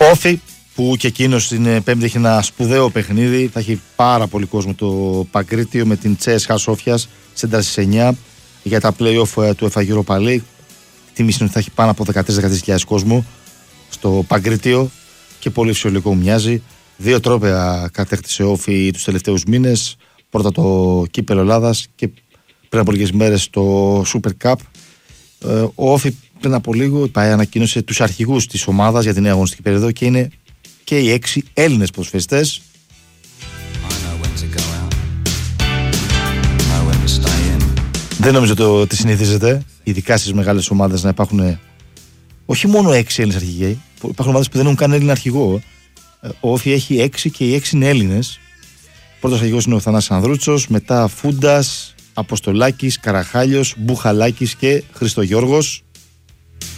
Όφη, που και εκείνος την Πέμπτη έχει ένα σπουδαίο παιχνίδι. Θα έχει πάρα πολύ κόσμο το Παγκρίτιο με την CSKA Σόφιας σέντρα στις 9 για τα play-off του UEFA Europa League. Τιμή είναι ότι θα έχει πάνω από 13-14.000 κόσμο στο Παγκρίτιο και πολύ φυσιολογικό μου μοιάζει. 2 τρόπαια κατέκτησε ο Όφη τους τελευταίους μήνες. Πρώτα το Κύπελλο Ελλάδας και πριν από λίγες μέρες το Super Cup. Ο Όφη πριν από λίγο η ΠΑΕ ανακοίνωσε τους αρχηγούς της ομάδας για την νέα αγωνιστική περίοδο και είναι και οι 6 Έλληνες ποδοσφαιριστές. Δεν νομίζω ότι συνηθίζεται, ειδικά στις μεγάλες ομάδες, να υπάρχουν όχι μόνο 6 Έλληνες αρχηγοί. Υπάρχουν ομάδες που δεν έχουν καν Έλληνα αρχηγό. Ο Όφη έχει 6 και οι 6 είναι Έλληνες. Πρώτος αρχηγός είναι ο Θανάσης Ανδρούτσος, μετά Φούντας, Αποστολάκης, Καραχάλιος, Μπουχαλάκης και Χριστογιώργος.